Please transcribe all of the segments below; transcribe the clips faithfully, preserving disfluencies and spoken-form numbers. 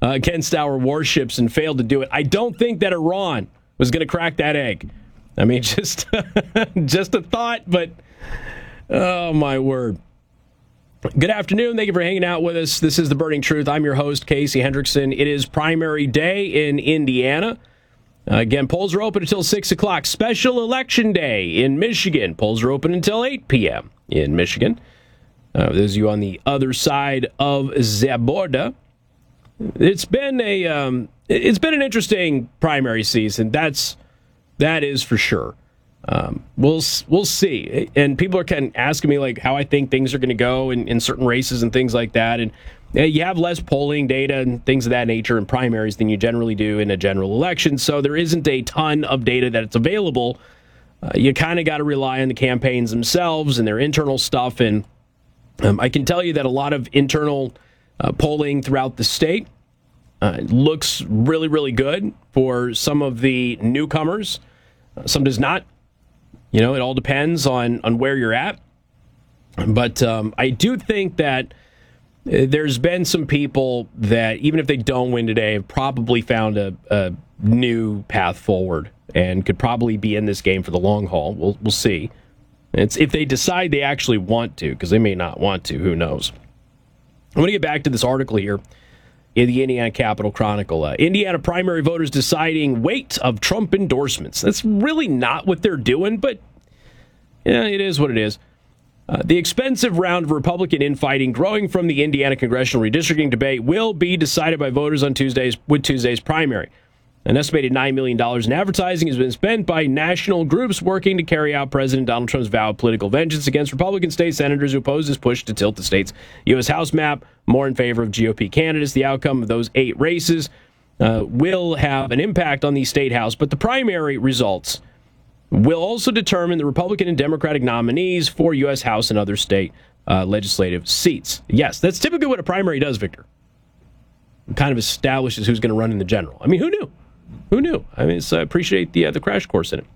uh, against our warships and failed to do it. I don't think that Iran was going to crack that egg. I mean, just just a thought, but oh, my word. Good afternoon. Thank you for hanging out with us. This is The Burning Truth. I'm your host, Casey Hendrickson. It is primary day in Indiana. Uh, again, polls are open until six o'clock. Special election day in Michigan. Polls are open until eight p.m. in Michigan. Uh, those of you on the other side of the border. It's been a um, it's been an interesting primary season. That's that is for sure. Um, we'll we'll see. And people are kind of asking me like how I think things are going to go in, in certain races and things like that. And uh, you have less polling data and things of that nature in primaries than you generally do in a general election. So there isn't a ton of data that's available. Uh, you kind of got to rely on the campaigns themselves and their internal stuff. And um, I can tell you that a lot of internal uh, polling throughout the state uh, looks really, really good for some of the newcomers. Uh, some does not. You know, it all depends on, on where you're at. But um, I do think that there's been some people that, even if they don't win today, have probably found a, a new path forward and could probably be in this game for the long haul. We'll we'll see. It's if they decide they actually want to, because they may not want to. Who knows? I'm going to get back to this article here in the Indiana Capital Chronicle. Uh, Indiana primary voters deciding weight of Trump endorsements. That's really not what they're doing, but yeah, it is what it is. Uh, the expensive round of Republican infighting growing from the Indiana congressional redistricting debate will be decided by voters on Tuesday's with Tuesday's primary. An estimated nine million dollars in advertising has been spent by national groups working to carry out President Donald Trump's vow of political vengeance against Republican state senators who oppose his push to tilt the state's U S House map more in favor of G O P candidates. The outcome of those eight races uh, will have an impact on the state House, but the primary results will also determine the Republican and Democratic nominees for U S House and other state uh, legislative seats. Yes, that's typically what a primary does, Victor. It kind of establishes who's going to run in the general. I mean, who knew? Who knew? I mean, I appreciate the uh, the crash course in it.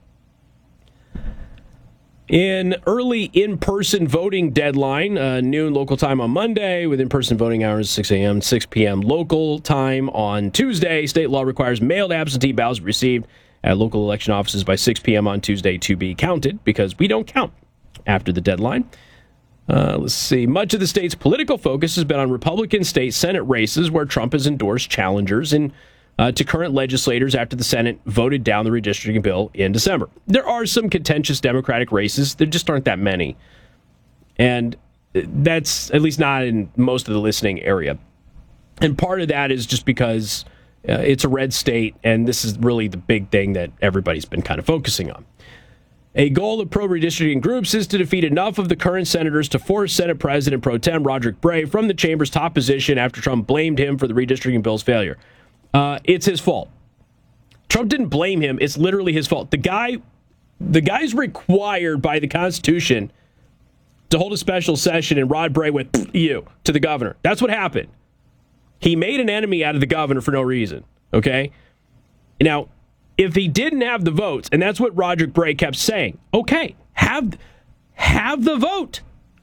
In early in-person voting deadline, uh, noon local time on Monday, with in-person voting hours six a.m., six p.m. local time on Tuesday. State law requires mailed absentee ballots received at local election offices by six p.m. on Tuesday to be counted, because we don't count after the deadline. Uh, let's see. Much of the state's political focus has been on Republican state Senate races where Trump has endorsed challengers in Uh, to current legislators after the Senate voted down the redistricting bill in December. There are some contentious Democratic races. There just aren't that many. And that's at least not in most of the listening area. And part of that is just because uh, it's a red state, and this is really the big thing that everybody's been kind of focusing on. A goal of pro-redistricting groups is to defeat enough of the current senators to force Senate President Pro Tem Roderick Bray from the chamber's top position after Trump blamed him for the redistricting bill's failure. Uh, it's his fault. Trump didn't blame him. It's literally his fault. The guy, the guy's required by the Constitution to hold a special session, and Rod Bray went, you, to the governor. That's what happened. He made an enemy out of the governor for no reason, okay? Now, if he didn't have the votes, and that's what Roderick Bray kept saying, okay, have, have the vote.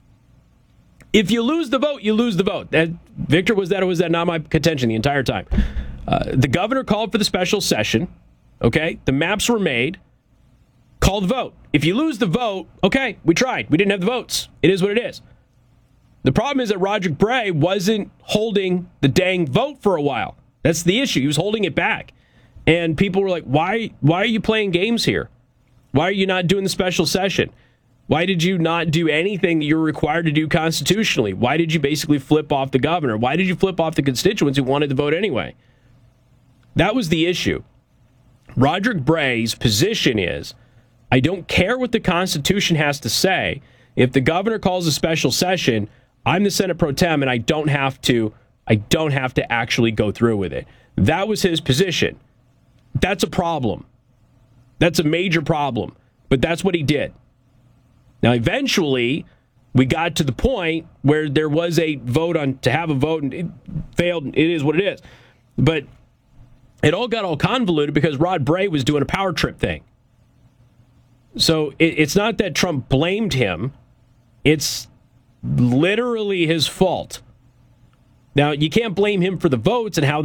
If you lose the vote, you lose the vote. That, Victor, was that or was that not my contention the entire time? Uh, the governor called for the special session, okay? The maps were made. Call the vote. If you lose the vote, okay, we tried. We didn't have the votes. It is what it is. The problem is that Roderick Bray wasn't holding the dang vote for a while. That's the issue. He was holding it back. And people were like, why, why are you playing games here? Why are you not doing the special session? Why did you not do anything that you're required to do constitutionally? Why did you basically flip off the governor? Why did you flip off the constituents who wanted to vote anyway? That was the issue. Roderick Bray's position is, I don't care what the Constitution has to say. If the governor calls a special session, I'm the Senate Pro Tem, and I don't have to, I don't have to actually go through with it. That was his position. That's a problem. That's a major problem. But that's what he did. Now, eventually, we got to the point where there was a vote on to have a vote, and it failed. It is what it is. But it all got all convoluted because Rod Bray was doing a power trip thing. So it, it's not that Trump blamed him. It's literally his fault. Now, you can't blame him for the votes and how